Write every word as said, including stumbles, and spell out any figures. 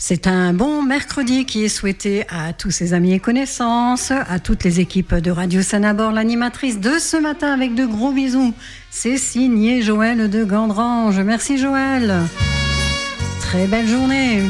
C'est un bon mercredi qui est souhaité à tous ses amis et connaissances, à toutes les équipes de Radio Sanabord, l'animatrice de ce matin avec de gros bisous. C'est signé Joël de Gandrange. Merci Joël. Très belle journée.